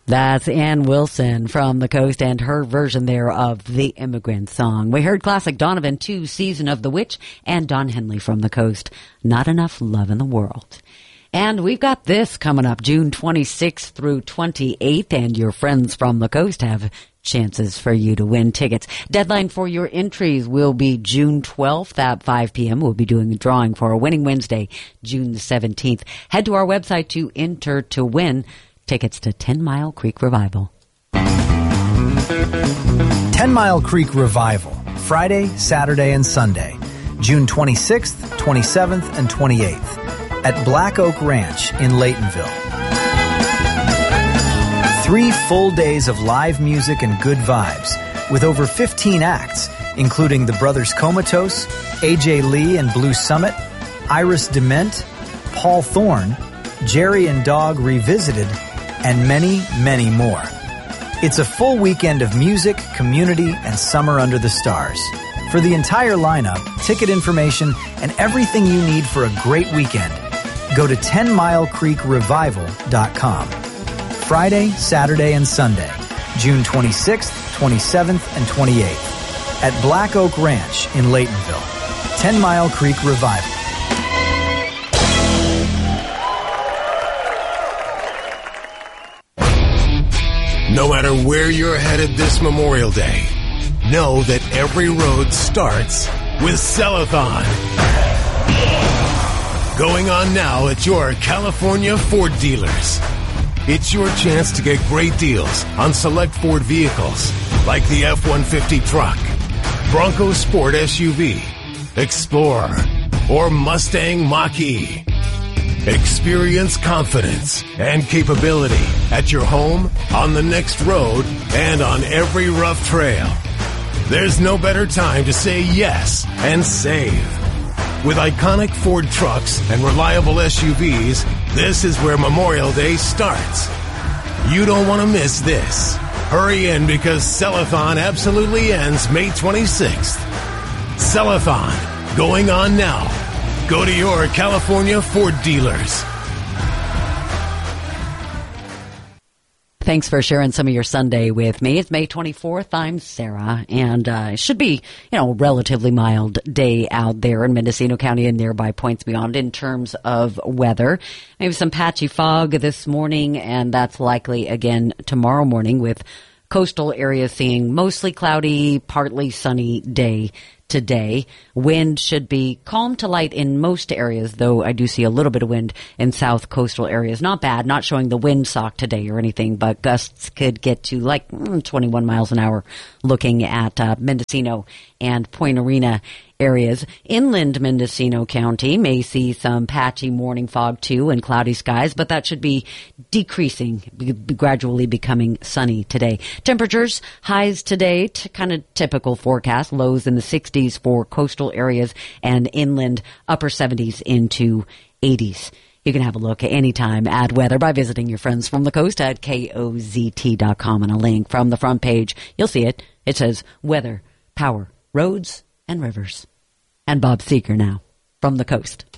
That's Ann Wilson from the Coast and her version there of The Immigrant Song. We heard classic Donovan 2, Season of the Witch, and Don Henley from the Coast, Not Enough Love in the World. And we've got this coming up June 26th through 28th, and your friends from the Coast have chances for you to win tickets. Deadline for your entries will be June 12th at 5 p.m. We'll be doing a drawing for a winning Wednesday, June 17th. Head to our website to enter to win tickets to 10 Mile Creek Revival. 10 Mile Creek Revival, Friday, Saturday, and Sunday, June 26th, 27th, and 28th at Black Oak Ranch in Laytonville. 3 full days of live music and good vibes with over 15 acts, including the Brothers Comatose, AJ Lee and Blue Summit, Iris Dement, Paul Thorne, Jerry and Dog Revisited, and many, many more. It's a full weekend of music, community, and summer under the stars. For the entire lineup, ticket information, and everything you need for a great weekend, go to 10milecreekrevival.com. Friday, Saturday, and Sunday, June 26th, 27th, and 28th at Black Oak Ranch in Laytonville. 10 Mile Creek Revival. No matter where you're headed this Memorial Day, know that every road starts with Cellathon. Going on now at your California Ford dealers. It's your chance to get great deals on select Ford vehicles like the F-150 truck, Bronco Sport SUV, Explorer, or Mustang Mach-E. Experience confidence and capability at your home, on the next road, and on every rough trail. There's no better time to say yes and save. With iconic Ford trucks and reliable SUVs, this is where Memorial Day starts. You don't want to miss this. Hurry in because Cellathon absolutely ends May 26th. Cellathon, going on now. Go to your California Ford dealers. Thanks for sharing some of your Sunday with me. It's May 24th. I'm Sarah, and it should be, relatively mild day out there in Mendocino County and nearby points beyond in terms of weather. Maybe some patchy fog this morning, and that's likely again tomorrow morning with coastal areas seeing mostly cloudy, partly sunny day today. Wind should be calm to light in most areas, though I do see a little bit of wind in south coastal areas. Not bad, not showing the windsock today or anything, but gusts could get to 21 miles an hour looking at Mendocino and Point Arena areas. Inland Mendocino County may see some patchy morning fog too and cloudy skies, but that should be decreasing, gradually becoming sunny today. Temperatures, highs today, kind of typical forecast, lows in the 60s for coastal areas and inland, upper 70s into 80s. You can have a look at any time at weather by visiting your friends from the coast at KOZT.com, and a link from the front page. You'll see it. It says weather, power, roads, and rivers. And Bob Seeger now from the coast.